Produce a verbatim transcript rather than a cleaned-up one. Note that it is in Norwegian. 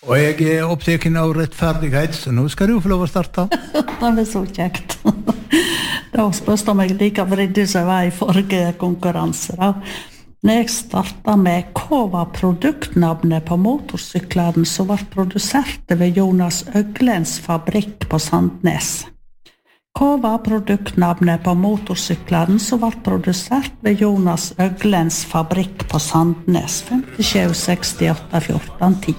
Og jeg er opptaken av rettferdighet, så nå skal du få lov å starte. Det er så kjekt. Da spørste jeg meg like vridd som jeg var i forrige konkurranse. Da. Når jeg startet med hva var produktnavnet på motorsyklene som var produsert ved Jonas Øglens fabrikk på Sandnes? Hva var produktnavnet på motorsyklene som var produsert ved Jonas Øglens fabrikk på Sandnes? fem sju seks åtte fjorten ti